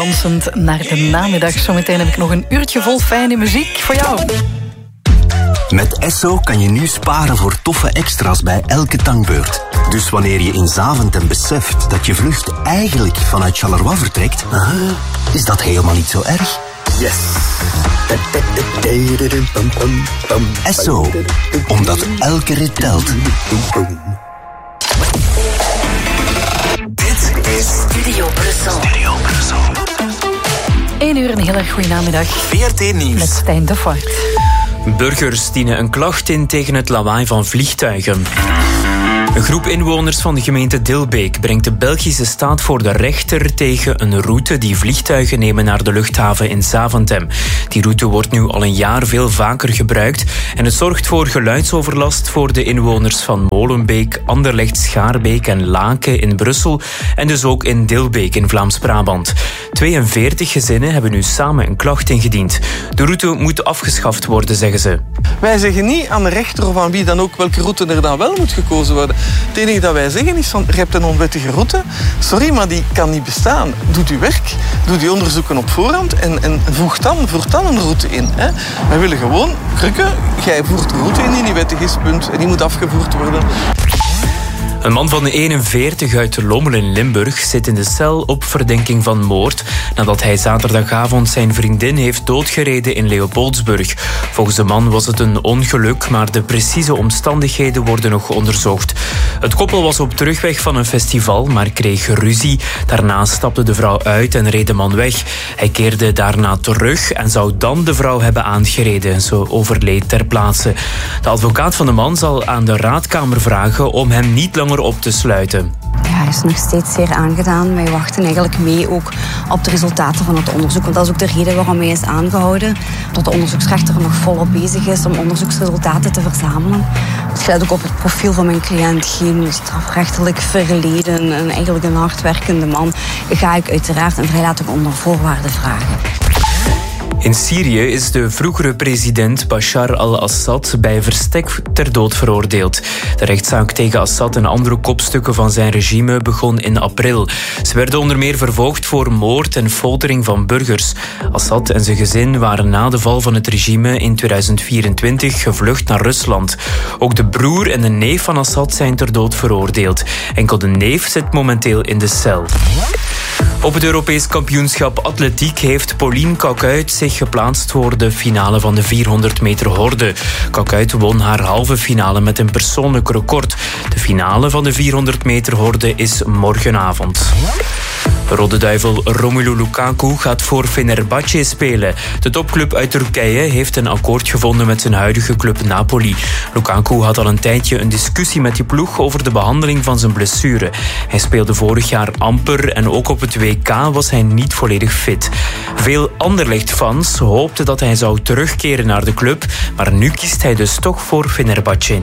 Dansend naar de namiddag. Zometeen heb ik nog een uurtje vol fijne muziek voor jou. Met Esso kan je nu sparen voor toffe extra's bij elke tankbeurt. Dus wanneer je in Zaventem beseft dat je vlucht eigenlijk vanuit Charleroi vertrekt, is dat helemaal niet zo erg. Yes! Esso, omdat elke rit telt. Dit is Studio Brussel. 1 uur, een heel erg goede namiddag. VRT Nieuws. Met Stijn de Voort. Burgers dienen een klacht in tegen het lawaai van vliegtuigen. Een groep inwoners van de gemeente Dilbeek brengt de Belgische staat voor de rechter tegen een route die vliegtuigen nemen naar de luchthaven in Zaventem. Die route wordt nu al een jaar veel vaker gebruikt en het zorgt voor geluidsoverlast voor de inwoners van Molenbeek, Anderlecht, Schaarbeek en Laken in Brussel en dus ook in Dilbeek in Vlaams-Brabant. 42 gezinnen hebben nu samen een klacht ingediend. De route moet afgeschaft worden, zeggen ze. Wij zeggen niet aan de rechter of aan wie dan ook welke route er dan wel moet gekozen worden. Het enige dat wij zeggen is van, je hebt een onwettige route. Sorry, maar die kan niet bestaan. Doe uw werk, doe die onderzoeken op voorhand en voert dan een route in. Hè. Wij willen gewoon, Krukke, jij voert een route in die niet wettig is, punt. En die moet afgevoerd worden. Een man van 41 uit Lommel in Limburg zit in de cel op verdenking van moord nadat hij zaterdagavond zijn vriendin heeft doodgereden in Leopoldsburg. Volgens de man was het een ongeluk, maar de precieze omstandigheden worden nog onderzocht. Het koppel was op terugweg van een festival, maar kreeg ruzie. Daarna stapte de vrouw uit en reed de man weg. Hij keerde daarna terug en zou dan de vrouw hebben aangereden. Ze overleed ter plaatse. De advocaat van de man zal aan de raadkamer vragen om hem niet langer op te sluiten. Ja, hij is nog steeds zeer aangedaan. Wij wachten eigenlijk mee ook op de resultaten van het onderzoek. Want dat is ook de reden waarom hij is aangehouden. Dat de onderzoeksrechter nog volop bezig is om onderzoeksresultaten te verzamelen. Het sluit ook op het profiel van mijn cliënt. Geen strafrechtelijk verleden en eigenlijk een hardwerkende man. Ga ik uiteraard een vrijlating onder voorwaarden vragen. In Syrië is de vroegere president Bashar al-Assad bij verstek ter dood veroordeeld. De rechtszaak tegen Assad en andere kopstukken van zijn regime begon in april. Ze werden onder meer vervolgd voor moord en foltering van burgers. Assad en zijn gezin waren na de val van het regime in 2024 gevlucht naar Rusland. Ook de broer en de neef van Assad zijn ter dood veroordeeld. Enkel de neef zit momenteel in de cel. Op het Europees kampioenschap atletiek heeft Pauline Kakuit zich geplaatst voor de finale van de 400 meter horde. Kakuit won haar halve finale met een persoonlijk record. De finale van de 400 meter horde is morgenavond. Rode Duivel Romelu Lukaku gaat voor Fenerbahce spelen. De topclub uit Turkije heeft een akkoord gevonden met zijn huidige club Napoli. Lukaku had al een tijdje een discussie met die ploeg over de behandeling van zijn blessure. Hij speelde vorig jaar amper en ook op het WK was hij niet volledig fit. Veel Anderlecht-fans hoopten dat hij zou terugkeren naar de club, maar nu kiest hij dus toch voor Fenerbahce.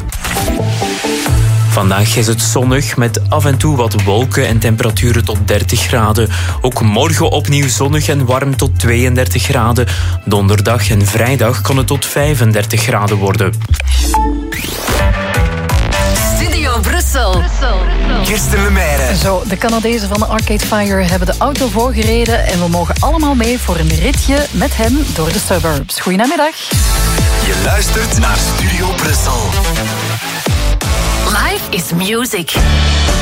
Vandaag is het zonnig met af en toe wat wolken en temperaturen tot 30 graden. Ook morgen opnieuw zonnig en warm tot 32 graden. Donderdag en vrijdag kan het tot 35 graden worden. Studio Brussel. Kirsten Lemaire. Zo, de Canadezen van de Arcade Fire hebben de auto voorgereden en we mogen allemaal mee voor een ritje met hen door de suburbs. Goedemiddag. Je luistert naar Studio Brussel. Life is music.